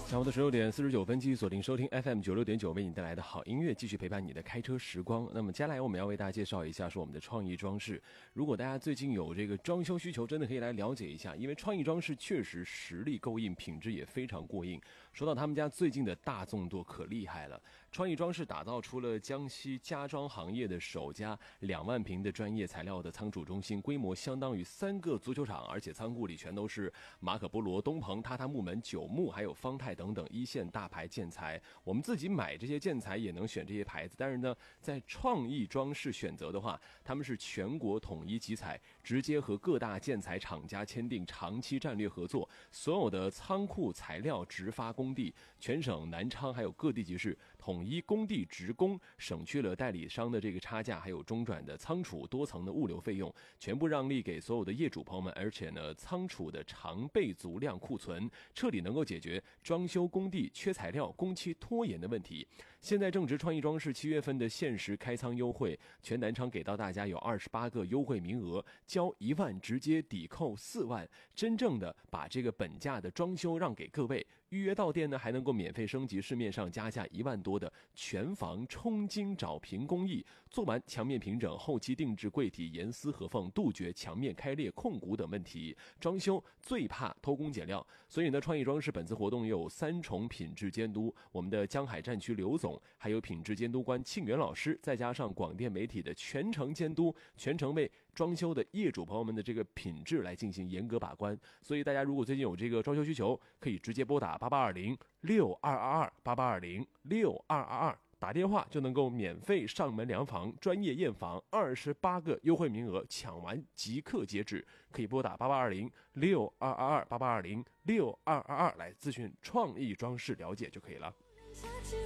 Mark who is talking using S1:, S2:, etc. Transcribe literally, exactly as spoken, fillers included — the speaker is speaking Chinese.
S1: 下午的十六点四十九分，继续锁定收听 F M 九六点九，为你带来的好音乐，继续陪伴你的开车时光。那么接下来我们要为大家介绍一下是我们的创意装饰。如果大家最近有这个装修需求，真的可以来了解一下，因为创意装饰确实实力够硬，品质也非常过硬。说到他们家最近的大纵舵可厉害了，创意装饰打造出了江西家装行业的首家两万平的专业材料的仓储中心，规模相当于三个足球场，而且仓库里全都是马可波罗、东鹏、榻榻木门、九牧还有方太等等一线大牌建材。我们自己买这些建材也能选这些牌子，但是呢，在创意装饰选择的话，他们是全国统一集采，直接和各大建材厂家签订长期战略合作，所有的仓库材料直发工地，全省南昌还有各地级市统一工地直供，省去了代理商的这个差价，还有中转的仓储多层的物流费用，全部让利给所有的业主朋友们。而且呢，仓储的常备足量库存，彻底能够解决装修工地缺材料、工期拖延的问题。现在正值创意装饰七月份的限时开仓优惠，全南昌给到大家有二十八个优惠名额，交一万直接抵扣四万，真正的把这个本价的装修让给各位。预约到店呢，还能够免费升级市面上加价一万多的全房冲金找平工艺，做完墙面平整，后期定制柜体严丝合缝，杜绝墙面开裂、控骨等问题。装修最怕偷工减料，所以呢，创意装饰本次活动有三重品质监督，我们的江海战区刘总，还有品质监督官庆元老师，再加上广电媒体的全程监督，全程为装修的业主朋友们的这个品质来进行严格把关。所以大家如果最近有这个装修需求，可以直接拨打八八二零六二二二八八二零六二二二，打电话就能够免费上门量房、专业验房，二十八个优惠名额，抢完即刻截止。可以拨打八八二零六二二二八八二零六二二二来咨询创意装饰了解就可以了。